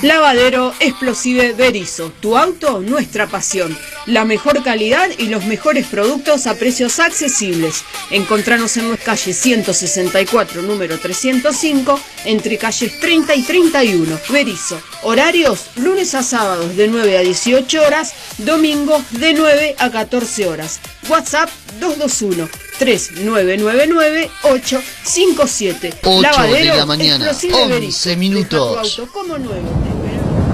Lavadero Explosive Berisso, tu auto, nuestra pasión. La mejor calidad y los mejores productos a precios accesibles. Encontranos en la calle 164, número 305, entre calles 30 y 31. Berisso. Horarios, lunes a sábados de 9 a 18 horas, domingos de 9 a 14 horas. WhatsApp 221-3999-857. 8 Lavadero de la mañana, Explosive 11 Berisso. minutos. Deja tu auto como nuevo.